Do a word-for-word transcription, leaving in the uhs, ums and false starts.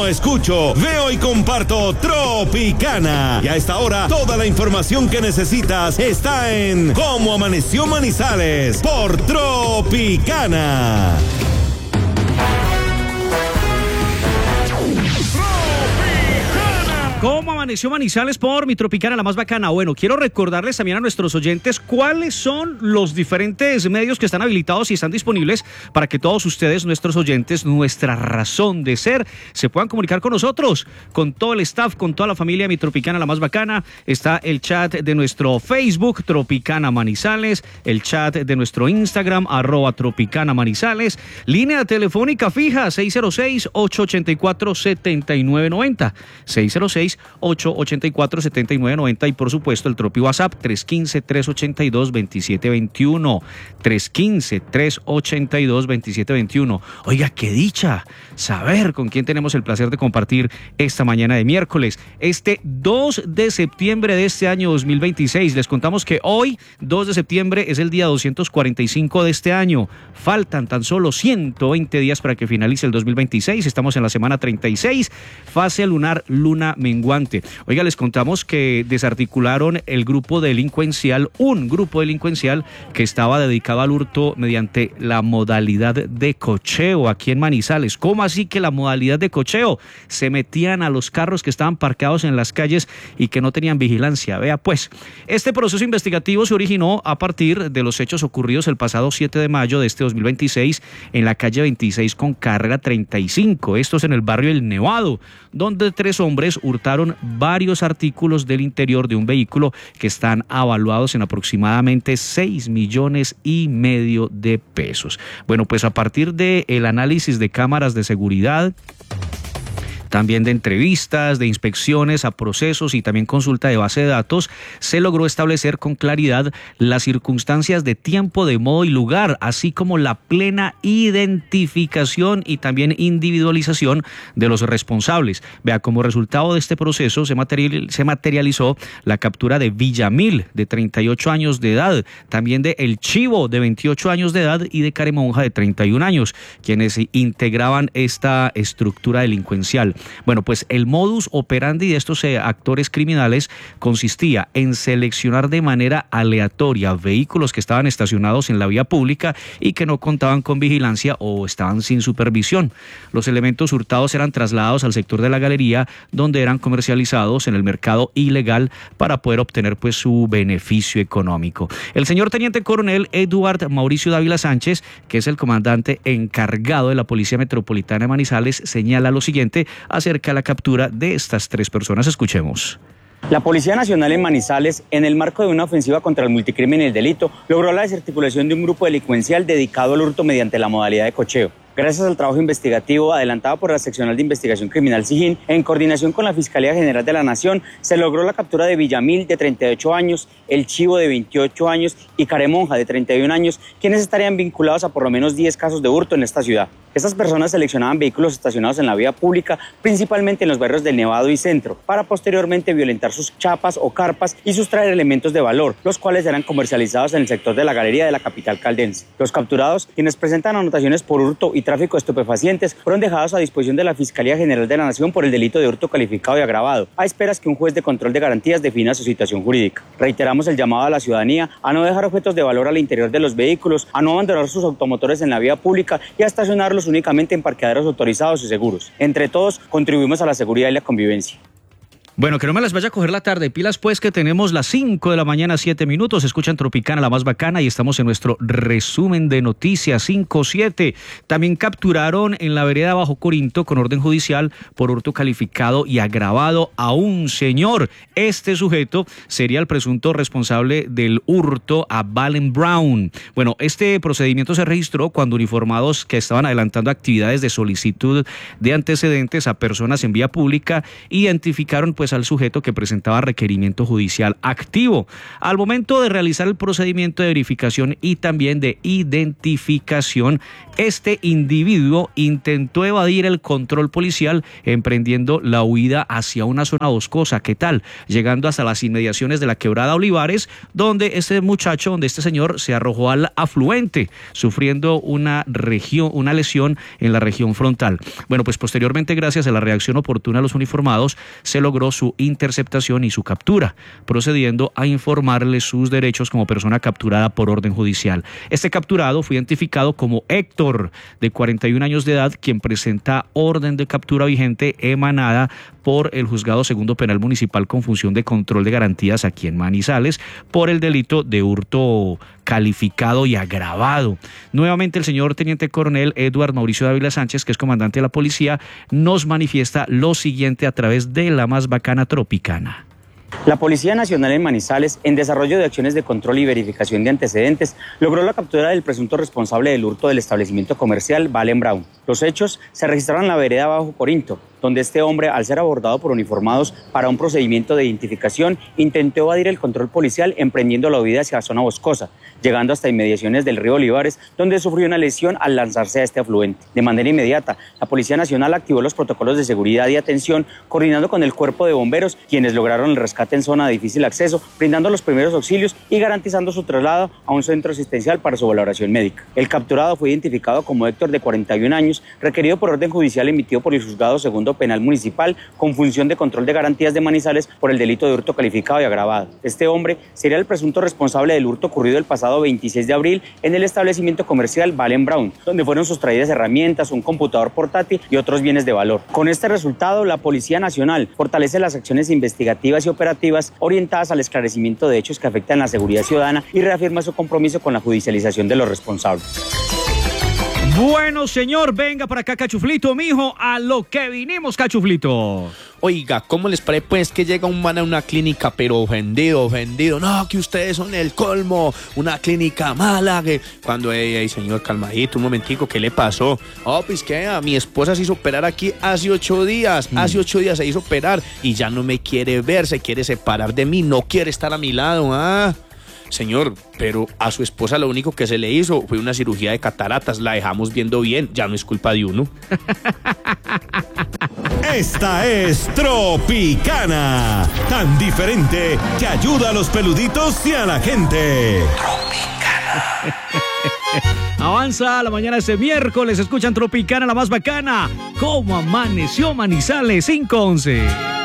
no escucho, veo y comparto Tropicana. Y a esta hora, toda la información que necesitas está en Cómo Amaneció Manizales por Tropicana. ¿Cómo amaneció Manizales por mi Tropicana, la más bacana? Bueno, quiero recordarles también a nuestros oyentes cuáles son los diferentes medios que están habilitados y están disponibles para que todos ustedes, nuestros oyentes, nuestra razón de ser, se puedan comunicar con nosotros, con todo el staff, con toda la familia de mi Tropicana, la más bacana. Está el chat de nuestro Facebook, Tropicana Manizales, el chat de nuestro Instagram, arroba Tropicana Manizales, línea telefónica fija seis cero seis, ocho ocho cuatro, siete nueve nueve cero, seis cero seis, ocho ocho cuatro, siete nueve nueve cero, y por supuesto el Tropi WhatsApp tres uno cinco, tres ocho dos, dos siete dos uno, tres uno cinco, tres ocho dos, dos siete dos uno. Oiga, qué dicha saber con quién tenemos el placer de compartir esta mañana de miércoles, este dos de septiembre de este año dos mil veintiséis. Les contamos que hoy, dos de septiembre, es el día doscientos cuarenta y cinco de este año. Faltan tan solo ciento veinte días para que finalice el dos mil veintiséis. Estamos en la semana treinta y seis, fase lunar, luna menguante. Oiga, les contamos que desarticularon el grupo delincuencial, un grupo delincuencial que estaba dedicado al hurto mediante la modalidad de cocheo aquí en Manizales. ¿Cómo así que la modalidad de cocheo? Se metían a los carros que estaban parqueados en las calles y que no tenían vigilancia. Vea pues, este proceso investigativo se originó a partir de los hechos ocurridos el pasado siete de mayo de este dos mil veintiséis en la calle veintiséis con carrera treinta y cinco. Esto es en el barrio El Nevado, donde tres hombres hurtaron varios artículos del interior de un vehículo que están avaluados en aproximadamente seis millones y medio de pesos. Bueno, pues a partir del análisis de cámaras de seguridad, también de entrevistas, de inspecciones a procesos y también consulta de base de datos, se logró establecer con claridad las circunstancias de tiempo, de modo y lugar, así como la plena identificación y también individualización de los responsables. Vea, como resultado de este proceso se, material, se materializó la captura de Villamil, de treinta y ocho años de edad, también de El Chivo, de veintiocho años de edad, y de Caremonja, de treinta y un años, quienes integraban esta estructura delincuencial. Bueno, pues el modus operandi de estos eh, actores criminales consistía en seleccionar de manera aleatoria vehículos que estaban estacionados en la vía pública y que no contaban con vigilancia o estaban sin supervisión. Los elementos hurtados eran trasladados al sector de la galería, donde eran comercializados en el mercado ilegal para poder obtener pues su beneficio económico. El señor teniente coronel Eduard Mauricio Dávila Sánchez, que es el comandante encargado de la Policía Metropolitana de Manizales, señala lo siguiente acerca de la captura de estas tres personas. Escuchemos. La Policía Nacional en Manizales, en el marco de una ofensiva contra el multicrimen y el delito, logró la desarticulación de un grupo delincuencial dedicado al hurto mediante la modalidad de cocheo. Gracias al trabajo investigativo adelantado por la Seccional de Investigación Criminal SIGIN, en coordinación con la Fiscalía General de la Nación, se logró la captura de Villamil, de treinta y ocho años, El Chivo, de veintiocho años, y Caremonja, de treinta y un años, quienes estarían vinculados a por lo menos diez casos de hurto en esta ciudad. Estas personas seleccionaban vehículos estacionados en la vía pública, principalmente en los barrios del Nevado y Centro, para posteriormente violentar sus chapas o carpas y sustraer elementos de valor, los cuales eran comercializados en el sector de la galería de la capital caldense. Los capturados, quienes presentan anotaciones por hurto y tráfico de estupefacientes, fueron dejados a disposición de la Fiscalía General de la Nación por el delito de hurto calificado y agravado, a esperas que un juez de control de garantías defina su situación jurídica. Reiteramos el llamado a la ciudadanía a no dejar objetos de valor al interior de los vehículos, a no abandonar sus automotores en la vía pública y a estacionarlos únicamente en parqueaderos autorizados y seguros. Entre todos, contribuimos a la seguridad y la convivencia. Bueno, que no me las vaya a coger la tarde. Pilas pues que tenemos las cinco de la mañana, siete minutos. Escuchan Tropicana, la más bacana, y estamos en nuestro resumen de noticias cinco siete. También capturaron en la vereda Bajo Corinto con orden judicial por hurto calificado y agravado a un señor. Este sujeto sería el presunto responsable del hurto a Valen Brown. Bueno, este procedimiento se registró cuando uniformados que estaban adelantando actividades de solicitud de antecedentes a personas en vía pública identificaron pues pues al sujeto que presentaba requerimiento judicial activo. Al momento de realizar el procedimiento de verificación y también de identificación, este individuo intentó evadir el control policial emprendiendo la huida hacia una zona boscosa. ¿Qué tal? Llegando hasta las inmediaciones de la quebrada Olivares, donde este muchacho, donde este señor se arrojó al afluente, sufriendo una región, una lesión en la región frontal. Bueno, pues posteriormente, gracias a la reacción oportuna de los uniformados, se logró su interceptación y su captura, procediendo a informarle sus derechos como persona capturada por orden judicial. Este capturado fue identificado como Héctor, de cuarenta y un años de edad, quien presenta orden de captura vigente emanada por el Juzgado Segundo Penal Municipal con función de control de garantías aquí en Manizales por el delito de hurto calificado y agravado. Nuevamente el señor Teniente Coronel Eduardo Mauricio Dávila Sánchez, que es comandante de la policía, nos manifiesta lo siguiente a través de la más bacana Tropicana. La Policía Nacional en Manizales, en desarrollo de acciones de control y verificación de antecedentes, logró la captura del presunto responsable del hurto del establecimiento comercial Valen Brown. Los hechos se registraron en la vereda Bajo Corinto, donde este hombre, al ser abordado por uniformados para un procedimiento de identificación, intentó evadir el control policial emprendiendo la huida hacia la zona boscosa, llegando hasta inmediaciones del río Olivares, donde sufrió una lesión al lanzarse a este afluente. De manera inmediata, la Policía Nacional activó los protocolos de seguridad y atención, coordinando con el Cuerpo de Bomberos, quienes lograron el rescate en zona de difícil acceso, brindando los primeros auxilios y garantizando su traslado a un centro asistencial para su valoración médica. El capturado fue identificado como Héctor, de cuarenta y un años, requerido por orden judicial emitido por el Juzgado Segundo Penal Municipal con función de control de garantías de Manizales por el delito de hurto calificado y agravado. Este hombre sería el presunto responsable del hurto ocurrido el pasado veintiséis de abril en el establecimiento comercial Valen Brown, donde fueron sustraídas herramientas, un computador portátil y otros bienes de valor. Con este resultado, la Policía Nacional fortalece las acciones investigativas y operativas orientadas al esclarecimiento de hechos que afectan la seguridad ciudadana y reafirma su compromiso con la judicialización de los responsables. Bueno, señor, venga para acá, Cachuflito, mijo, a lo que vinimos, Cachuflito. Oiga, ¿cómo les parece pues que llega un man a una clínica pero ofendido, ofendido? No, que ustedes son el colmo, una clínica mala, que cuando, ey, ey, señor, calmadito, un momentico, ¿qué le pasó? Oh, pues que a mi esposa se hizo operar aquí hace ocho días, mm. hace ocho días se hizo operar y ya no me quiere ver, se quiere separar de mí, no quiere estar a mi lado, ¿ah? Señor, pero a su esposa lo único que se le hizo fue una cirugía de cataratas, la dejamos viendo bien, ya no es culpa de uno. Esta es Tropicana, tan diferente que ayuda a los peluditos y a la gente. Tropicana. Avanza la mañana de este miércoles, escuchan Tropicana, la más bacana. ¿Cómo amaneció Manizales? cinco once.